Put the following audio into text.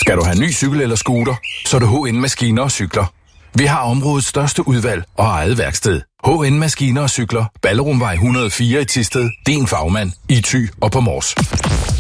Skal du have ny cykel eller scooter, så er det HN Maskiner og Cykler. Vi har områdets største udvalg og eget værksted. HN Maskiner og Cykler, Ballerumvej 104 i Thisted. Din fagmand i Thy og på Mors.